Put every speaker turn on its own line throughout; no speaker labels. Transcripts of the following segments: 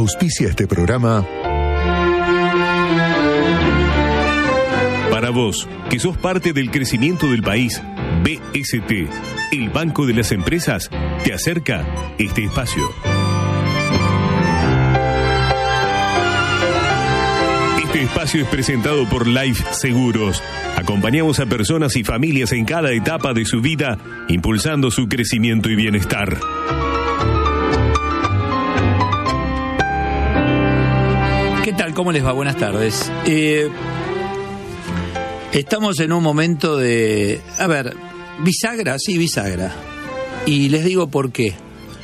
Auspicia este programa.
Para vos, que sos parte del crecimiento del país, BST, el Banco de las Empresas, te acerca este espacio. Este espacio es presentado por Life Seguros. Acompañamos a personas y familias en cada etapa de su vida, impulsando su crecimiento y bienestar.
¿Qué tal? ¿Cómo les va? Buenas tardes. Estamos en un momento de... bisagra, sí, bisagra. Y les digo por qué.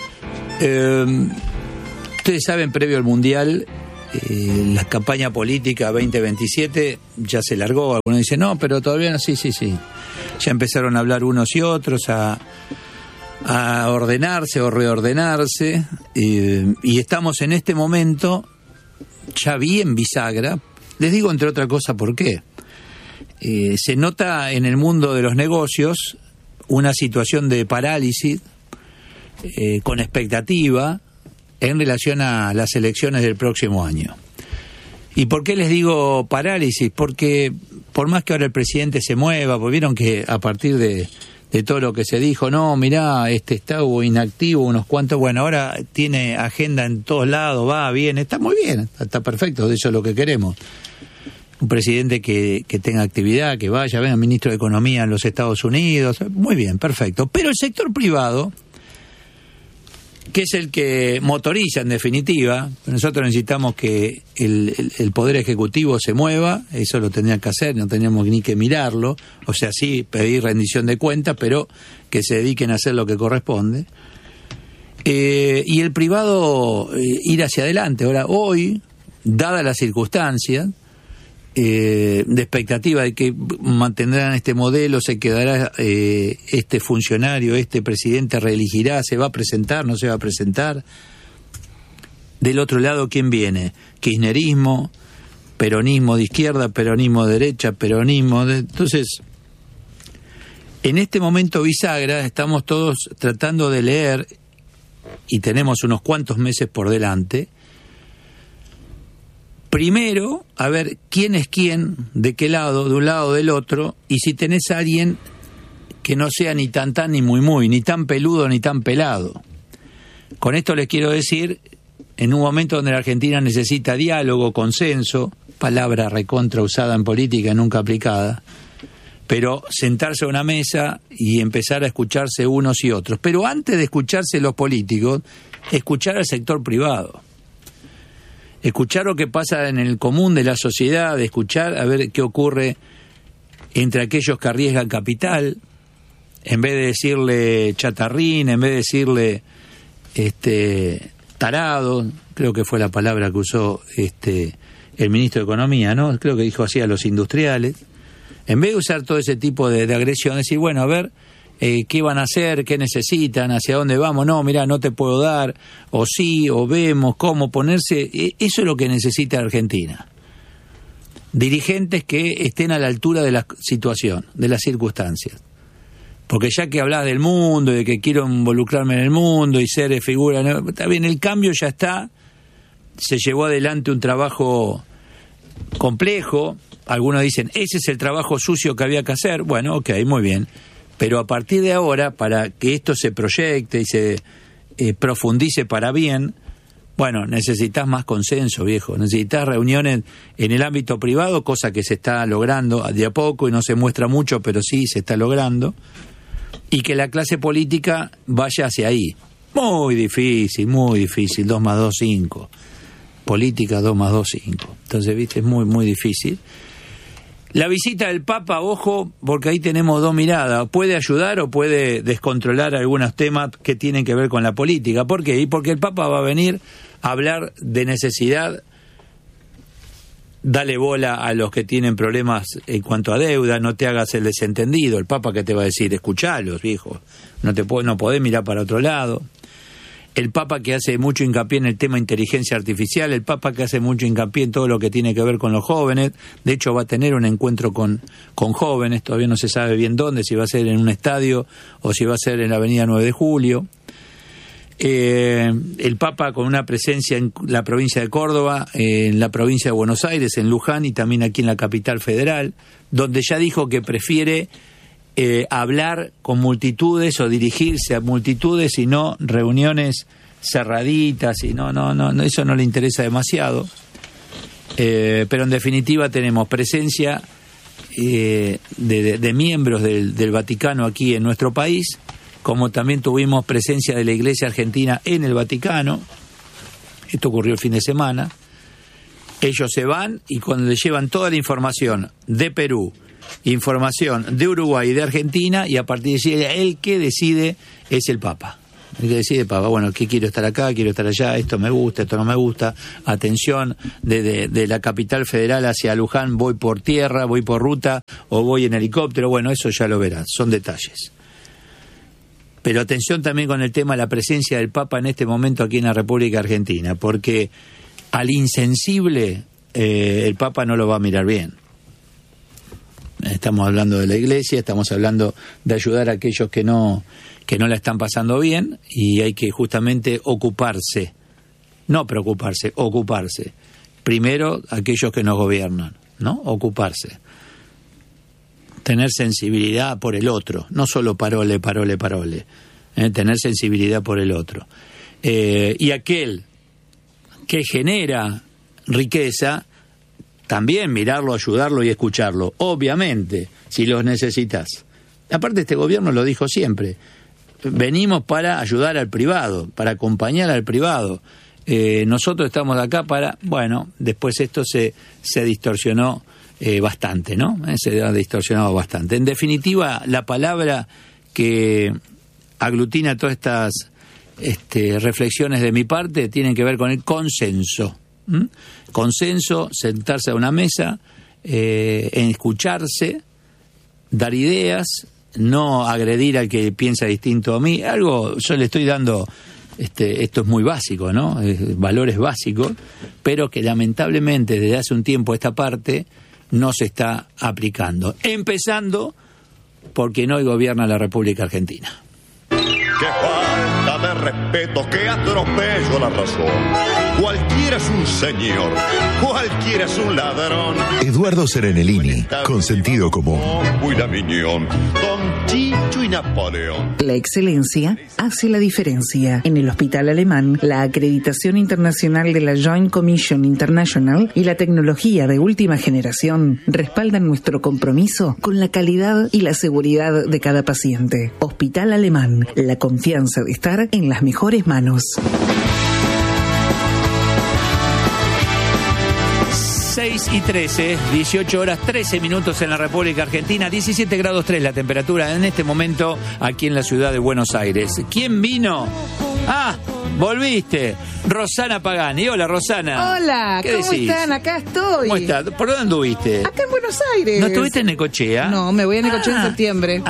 Ustedes saben, previo al Mundial, la campaña política 2027 ya se largó. Algunos dicen, no, pero todavía no, sí. Ya empezaron a hablar unos y otros, a ordenarse o reordenarse. Y estamos en este momento ya bien bisagra. Les digo, entre otras cosas, por qué. Se nota en el mundo de los negocios una situación de parálisis con expectativa en relación a las elecciones del próximo año. ¿Y por qué les digo parálisis? Porque por más que ahora el presidente se mueva, pues vieron que a partir de todo lo que se dijo, no, mirá, está inactivo unos cuantos, bueno, ahora tiene agenda en todos lados, va bien, está muy bien, está perfecto, de eso es lo que queremos. Un presidente que tenga actividad, que vaya, venga, ministro de Economía en los Estados Unidos, muy bien, perfecto. Pero el sector privado, que es el que motoriza en definitiva, nosotros necesitamos que el Poder Ejecutivo se mueva, eso lo tendría que hacer, no teníamos ni que mirarlo, o sea, sí pedir rendición de cuentas, pero que se dediquen a hacer lo que corresponde. Y el privado ir hacia adelante. Ahora, hoy, dadas las circunstancias, de expectativa de que mantendrán este modelo, se quedará este funcionario, este presidente reelegirá, se va a presentar, no se va a presentar. Del otro lado, ¿quién viene? Kirchnerismo, peronismo de izquierda, peronismo de derecha, Entonces, en este momento bisagra estamos todos tratando de leer, y tenemos unos cuantos meses por delante. Primero, a ver quién es quién, de qué lado, de un lado o del otro, y si tenés a alguien que no sea ni tan ni muy, ni tan peludo ni tan pelado. Con esto les quiero decir, en un momento donde la Argentina necesita diálogo, consenso, palabra recontra usada en política y nunca aplicada, pero sentarse a una mesa y empezar a escucharse unos y otros. Pero antes de escucharse los políticos, escuchar al sector privado. Escuchar lo que pasa en el común de la sociedad, escuchar a ver qué ocurre entre aquellos que arriesgan capital, en vez de decirle chatarrín, en vez de decirle tarado, creo que fue la palabra que usó el ministro de Economía, ¿no? Creo que dijo así a los industriales. En vez de usar todo ese tipo de agresiones, y bueno, a ver qué van a hacer, qué necesitan, hacia dónde vamos, no, mirá, no te puedo dar, o sí, o vemos, cómo ponerse, eso es lo que necesita Argentina. Dirigentes que estén a la altura de la situación, de las circunstancias. Porque ya que hablas del mundo, de que quiero involucrarme en el mundo y ser figura, está bien, el cambio ya está, se llevó adelante un trabajo complejo, algunos dicen, ese es el trabajo sucio que había que hacer, bueno, ok, muy bien. Pero a partir de ahora, para que esto se proyecte y se profundice para bien, bueno, necesitas más consenso, viejo. Necesitas reuniones en el ámbito privado, cosa que se está logrando de a poco y no se muestra mucho, pero sí se está logrando. Y que la clase política vaya hacia ahí. Muy difícil, 2 más 2, 5. Política 2 más 2, 5. Entonces, viste, es muy difícil. La visita del Papa, ojo, porque ahí tenemos dos miradas. Puede ayudar o puede descontrolar algunos temas que tienen que ver con la política. ¿Por qué? Y porque el Papa va a venir a hablar de necesidad. Dale bola a los que tienen problemas en cuanto a deuda, no te hagas el desentendido. El Papa, ¿qué te va a decir? Escuchalos, viejo. No podés mirar para otro lado. El Papa que hace mucho hincapié en el tema inteligencia artificial, el Papa que hace mucho hincapié en todo lo que tiene que ver con los jóvenes. De hecho, va a tener un encuentro con jóvenes, todavía no se sabe bien dónde, si va a ser en un estadio o si va a ser en la avenida 9 de Julio. El Papa con una presencia en la provincia de Córdoba, en la provincia de Buenos Aires, en Luján y también aquí en la capital federal, donde ya dijo que prefiere hablar con multitudes o dirigirse a multitudes y no reuniones cerraditas, y no, eso no le interesa demasiado. Pero en definitiva tenemos presencia de miembros del Vaticano aquí en nuestro país, como también tuvimos presencia de la Iglesia Argentina en el Vaticano. Esto ocurrió el fin de semana. Ellos se van y cuando les llevan toda la información de Perú, información de Uruguay y de Argentina, y a partir de ahí el que decide es el Papa. El que decide Papa, bueno, que quiero estar acá, quiero estar allá, esto me gusta, esto no me gusta, atención, de la capital federal hacia Luján, voy por tierra, voy por ruta o voy en helicóptero, bueno, eso ya lo verás, son detalles. Pero atención también con el tema de la presencia del Papa en este momento aquí en la República Argentina, porque al insensible el Papa no lo va a mirar bien. Estamos hablando de la Iglesia, estamos hablando de ayudar a aquellos que no la están pasando bien, y hay que justamente ocuparse, no preocuparse, ocuparse. Primero aquellos que nos gobiernan, ¿no? Ocuparse. Tener sensibilidad por el otro, no solo parole, tener sensibilidad por el otro. Y aquel que genera riqueza, también mirarlo, ayudarlo y escucharlo, obviamente, si los necesitas. Aparte, este gobierno lo dijo siempre, venimos para ayudar al privado, para acompañar al privado. Nosotros estamos acá para, bueno, después esto se distorsionó bastante, ¿no? Se ha distorsionado bastante. En definitiva, la palabra que aglutina todas estas reflexiones de mi parte tienen que ver con el consenso. Consenso, sentarse a una mesa, escucharse, dar ideas, no agredir al que piensa distinto a mí. Algo, yo le estoy dando, esto es muy básico, ¿no? Valores básicos, pero que lamentablemente desde hace un tiempo esta parte no se está aplicando. Empezando porque no gobierna la República Argentina.
¡Qué falta de respeto! ¡Qué atropello la razón! Cualquiera es un señor, cualquiera es un ladrón.
Eduardo Serenellini, con sentido común.
Don Chicho y Napoleón.
La excelencia hace la diferencia. En el Hospital Alemán, la acreditación internacional de la Joint Commission International y la tecnología de última generación respaldan nuestro compromiso con la calidad y la seguridad de cada paciente. Hospital Alemán, la confianza de estar en las mejores manos.
6:13, 18 horas 13 minutos en la República Argentina, 17 grados 3 la temperatura en este momento aquí en la ciudad de Buenos Aires. ¿Quién vino? Ah, volviste. Rosana Pagani. Hola, Rosana.
Hola,
¿qué
¿cómo
decís?
están? Acá estoy.
¿Cómo estás? ¿Por dónde anduviste?
Acá en Buenos Aires.
¿No estuviste en Necochea?
No, me voy a Necochea en septiembre.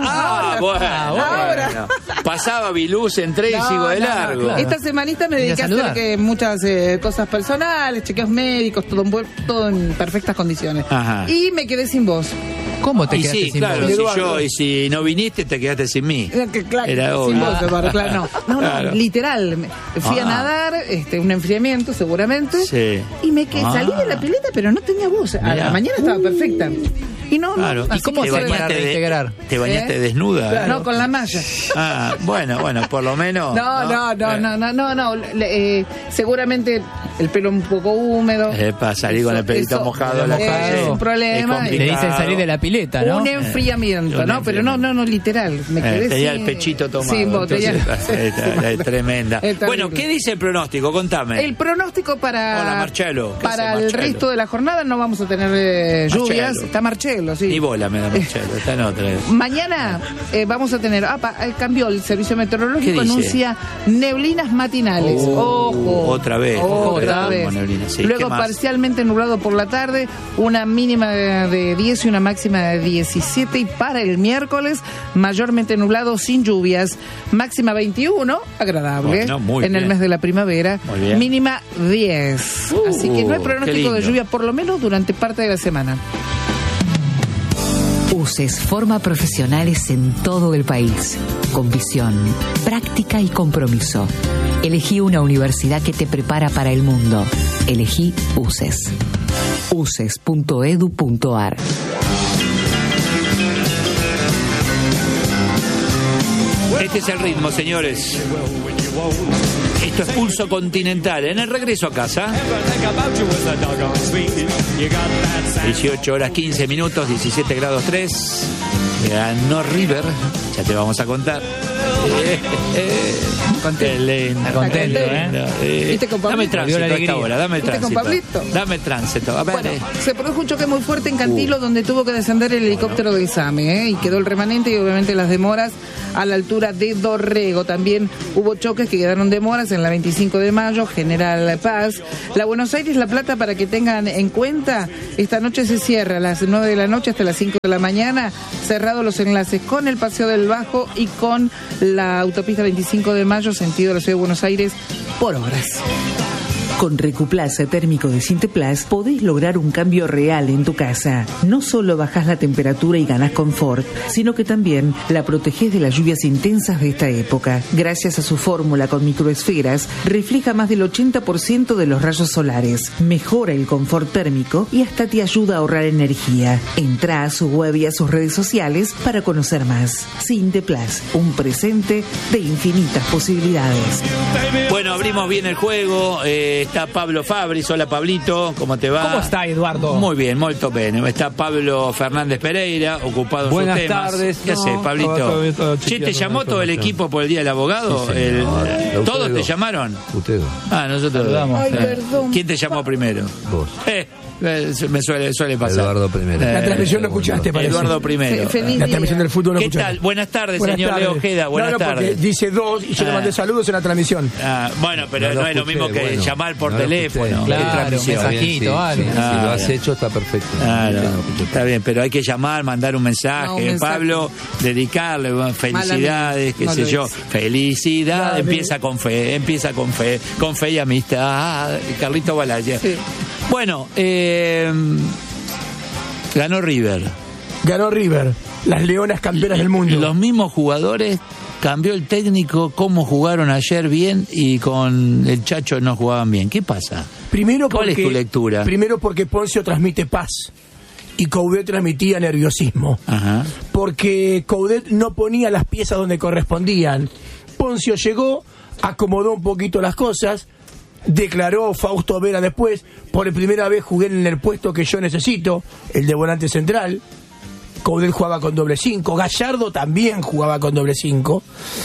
Bueno. Pasaba Viluz, entré y sigo de largo.
Claro. Esta semanita me dediqué a hacer muchas cosas personales, chequeos médicos, todo en perfectas condiciones. Ajá. Y me quedé sin voz.
¿Cómo te quedaste sin
voz? Y si no viniste, te quedaste sin mí.
Claro,
era
sin
obvio.
voz, claro, no, literal. Fui a nadar, un enfriamiento seguramente.
Sí.
Y salí de la pileta, pero no tenía voz. A la mañana estaba perfecta. Y no,
claro.
no.
¿Y cómo
te bañaste de integrar?
¿Te bañaste desnuda?
Claro. No, con la malla.
Bueno, por lo menos.
No. Seguramente el pelo un poco húmedo.
Para salir con el pelito mojado a la calle.
Es un problema.
Te dicen salir de la pileta, ¿no?
Un enfriamiento, ¿no? Pero no, literal. Me quedé
tenía el pechito tomado.
Sin botella.
Tremenda. Bueno, ¿qué dice el pronóstico? Contame.
El pronóstico para...
Hola, Marcelo.
Para el resto de la jornada no vamos a tener lluvias. Está Marcelo, sí.
Ni bola me da Marcelo, está en otra.
Mañana vamos a tener... cambió el servicio meteorológico, anuncia neblinas matinales. Ojo.
Otra vez.
Neblina, sí. Luego parcialmente nublado por la tarde, una mínima de 10 y una máxima de 17. Y para el miércoles, mayormente nublado, sin lluvias. Máxima 21, agradable.
Bueno,
en el mes de la primavera. Mínima 10. Así que no hay pronóstico de lluvia, por lo menos durante parte de la semana.
UCES forma profesionales en todo el país, con visión, práctica y compromiso. Elegí una universidad que te prepara para el mundo. Elegí UCES. uces.edu.ar.
Este es el ritmo, señores. Esto es Pulso Continental. En el regreso a casa. 18 horas 15 minutos, 17 grados 3. Ganó River. Ya te vamos a contar.
Contento,
Dame tránsito a esta hora, dame
¿Viste con Pablito?
Dame tránsito. A ver,
bueno, se produjo un choque muy fuerte en Cantilo donde tuvo que descender el helicóptero de ISAME, y quedó el remanente y obviamente las demoras a la altura de Dorrego. También hubo choques que quedaron demoras en la 25 de mayo, General Paz. La Buenos Aires-La Plata, para que tengan en cuenta, esta noche se cierra a las 9 de la noche hasta las 5 de la mañana, cerrados los enlaces con el Paseo del Bajo y con la autopista 25 de mayo, sentido de la Ciudad de Buenos Aires, por horas.
Con Recuplaza térmico de Sinteplas podés lograr un cambio real en tu casa. No solo bajás la temperatura y ganás confort, sino que también la protegés de las lluvias intensas de esta época. Gracias a su fórmula con microesferas, refleja más del 80% de los rayos solares, mejora el confort térmico y hasta te ayuda a ahorrar energía. Entrá a su web y a sus redes sociales para conocer más. Sinteplas, un presente de infinitas posibilidades.
Bueno, abrimos bien el juego. Está Pablo Fabris. Hola, Pablito, ¿cómo te va?
¿Cómo está, Eduardo?
Muy bien, molto bene. Está Pablo Fernández Pereira, ocupado en sus temas.
Buenas tardes.
¿Qué haces, Pablito? Che, ¿te llamó todo el equipo por el Día del Abogado?
Sí,
¿Todos te llamaron?
Ustedes.
Nosotros.
Ay, perdón.
¿Quién te llamó primero?
Vos.
Me suele pasar.
Eduardo primero.
La transmisión lo escuchaste, parece.
Eduardo primero.
Feliz
La
día.
transmisión del fútbol lo
¿Qué
escuchaste.
tal? Buenas tardes,
Buenas
señor
tardes.
Leo Ojeda. Buenas
porque
tardes.
dice 2 y yo le mandé saludos en la transmisión.
Bueno, pero no es lo mismo que
bueno,
llamar por
no lo
teléfono.
escuché.
Es
Claro,
transmisión.
mensajito, vale.
Si lo has hecho, está perfecto.
Claro, está bien, pero hay que llamar, mandar un mensaje.
No, un mensaje.
Pablo, dedicarle felicidades, qué
no
sé
lo
yo.
hice.
Felicidad,
Dale.
empieza con fe y amistad. Carlito Balaya.
Sí.
Bueno, ganó River.
Ganó River, las Leonas campeonas del mundo.
Los mismos jugadores, cambió el técnico, cómo jugaron ayer bien y con el Chacho no jugaban bien. ¿Qué pasa?
Primero
¿Cuál es tu lectura?
Primero porque Poncio transmite paz y Coudet transmitía nerviosismo.
Ajá.
Porque Coudet no ponía las piezas donde correspondían. Poncio llegó, acomodó un poquito las cosas, declaró Fausto Vera después: por primera vez jugué en el puesto que yo necesito, el de volante central. Coudet jugaba con doble 5, Gallardo también jugaba con doble 5,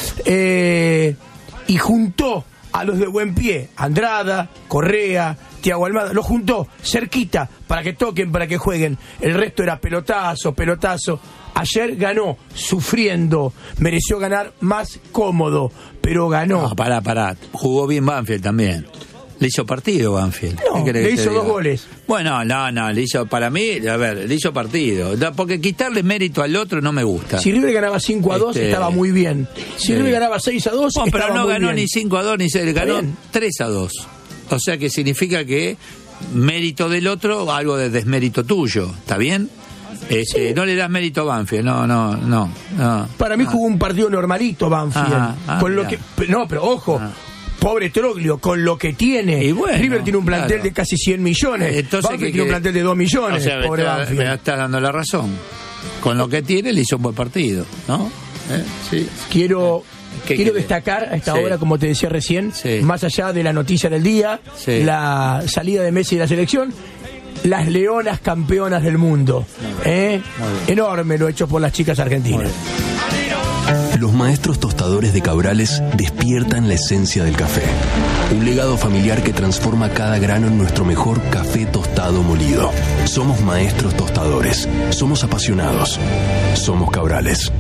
y juntó a los de buen pie, Andrada, Correa, Thiago Almada, los juntó cerquita para que toquen, para que jueguen. El resto era pelotazo. Ayer ganó sufriendo, mereció ganar más cómodo, pero ganó.
No, pará. Jugó bien Banfield también. Le hizo partido Banfield.
No,
¿Qué querés
le
que te
hizo
diga?
2 goles.
Bueno, no, le hizo, para mí, le hizo partido. Porque quitarle mérito al otro no me gusta.
Si River ganaba 5-2, estaba muy bien. Si River ganaba 6-2,
No, pero
estaba
no
muy
ganó
bien.
ni 5-2 ni 6, ganó
bien.
3-2. O sea que significa que mérito del otro, algo de desmérito tuyo. ¿Está bien? No le das mérito a Banfield, no.
Para mí jugó un partido normalito Banfield. Con lo
mirá.
que, no, pero ojo. Pobre Troglio, con lo que tiene.
Y bueno,
River tiene un plantel
claro.
de casi 100 millones.
Entonces,
Banfield tiene un plantel de 2 millones.
O sea,
pobre
me
Banfield.
estás dando la razón. Con lo que tiene le hizo un buen partido, ¿no? Sí.
Quiero
¿Qué
Quiero
querés?
destacar a esta
Sí.
hora, como te decía recién,
Sí.
más allá de la noticia del día,
Sí.
la salida de Messi de la selección, las Leonas campeonas del mundo. Enorme lo hecho por las chicas argentinas.
Los maestros tostadores de Cabrales despiertan la esencia del café. Un legado familiar que transforma cada grano en nuestro mejor café tostado molido. Somos maestros tostadores. Somos apasionados. Somos Cabrales.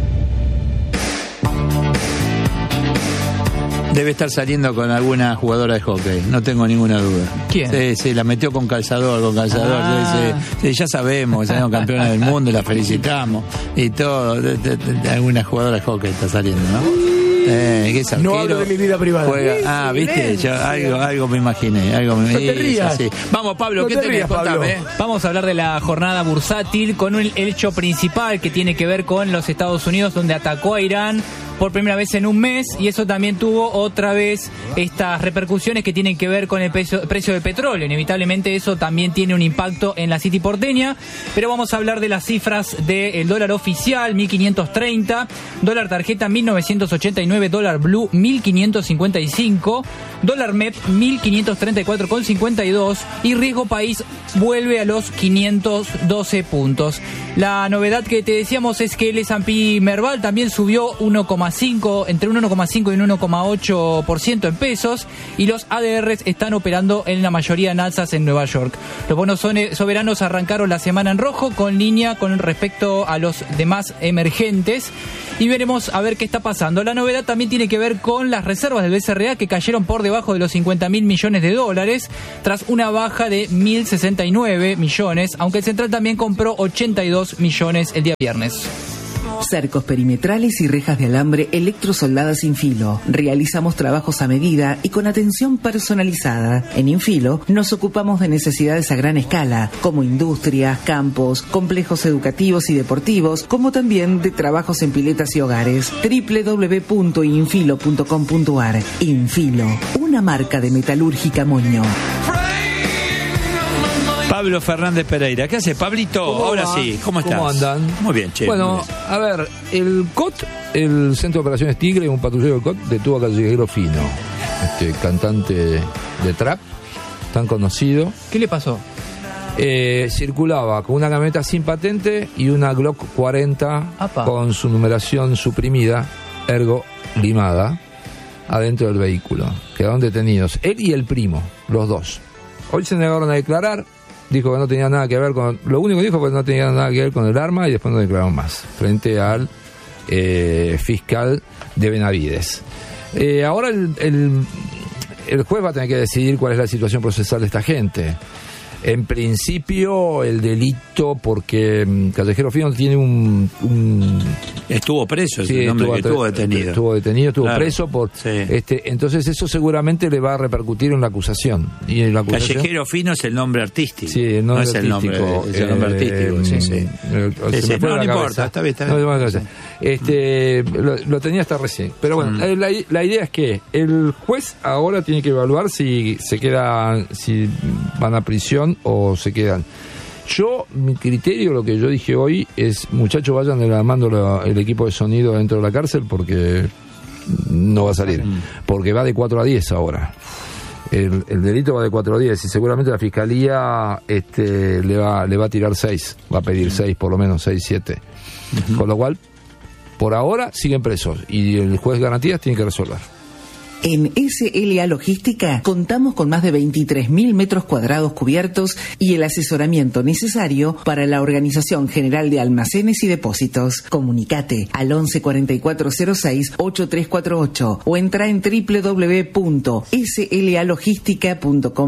Debe estar saliendo con alguna jugadora de hockey, no tengo ninguna duda.
¿Quién?
Sí, la metió con calzador. Sí, ya sabemos, campeona del mundo, la felicitamos y todo. De alguna jugadora de hockey está saliendo, ¿no? ¿Qué es
no hablo de mi vida privada.
Juega. ¿Viste? Yo algo me imaginé. No
te rías.
Vamos, Pablo, ¿qué tenés? Contame.
Vamos a hablar de la jornada bursátil con un hecho principal que tiene que ver con los Estados Unidos, donde atacó a Irán por primera vez en un mes, y eso también tuvo otra vez estas repercusiones que tienen que ver con el precio del petróleo. Inevitablemente eso también tiene un impacto en la City porteña, pero vamos a hablar de las cifras del dólar oficial, 1.530, dólar tarjeta 1.989, dólar blue 1.555, dólar MEP 1.534,52 y riesgo país vuelve a los 512 puntos. La novedad que te decíamos es que el S&P Merval también subió entre un 1,5 y un 1,8% en pesos, y los ADRs están operando en la mayoría en alzas en Nueva York. Los bonos soberanos arrancaron la semana en rojo, con línea con respecto a los demás emergentes, y veremos a ver qué está pasando. La novedad también tiene que ver con las reservas del BCRA, que cayeron por debajo de los 50.000 millones de dólares tras una baja de 1.069 millones, aunque el Central también compró 82 millones el día viernes.
Cercos perimetrales y rejas de alambre electrosoldadas Infilo. Realizamos trabajos a medida y con atención personalizada. En Infilo nos ocupamos de necesidades a gran escala, como industrias, campos, complejos educativos y deportivos, como también de trabajos en piletas y hogares. www.infilo.com.ar. Infilo, una marca de metalúrgica Moño.
Pablo Fernández Pereira. ¿Qué hace, Pablito? Ahora sí, ¿cómo estás?
¿Cómo andan?
Muy bien, che.
Bueno, a ver, el COT, el Centro de Operaciones Tigre, un patrullero del COT, detuvo a Callejero Fino, cantante de trap, tan conocido.
¿Qué le pasó?
Circulaba con una camioneta sin patente y una Glock 40 con su numeración suprimida, ergo limada, adentro del vehículo. Quedaron detenidos, él y el primo, los dos. Hoy se negaron a declarar. Dijo que no tenía nada que ver con... Lo único que dijo fue que no tenía nada que ver con el arma, y después no declararon más, frente al fiscal de Benavides. Ahora el juez va a tener que decidir cuál es la situación procesal de esta gente. En principio, el delito, porque Callejero Fino tiene un
estuvo preso, sí, estuvo detenido.
Estuvo preso por entonces eso seguramente le va a repercutir en la acusación. Y en la acusación,
Callejero Fino es el nombre artístico.
Sí, el nombre
artístico. Es el nombre artístico, no importa, está bien.
Lo tenía hasta recién. Pero bueno, la idea es que el juez ahora tiene que evaluar si van a prisión o se quedan. Mi criterio, lo que yo dije hoy es: muchachos, vayan armando el equipo de sonido dentro de la cárcel, porque no va a salir, porque va de 4 a 10 ahora. El delito va de 4 a 10 y seguramente la fiscalía le va a tirar 6, va a pedir 6, por lo menos 6, 7. Con lo cual, por ahora siguen presos y el juez Garantías tiene que resolver.
En SLA Logística contamos con más de 23.000 metros cuadrados cubiertos y el asesoramiento necesario para la Organización General de Almacenes y Depósitos. Comunicate al 11 4406 8348 o entra en www.slalogistica.com.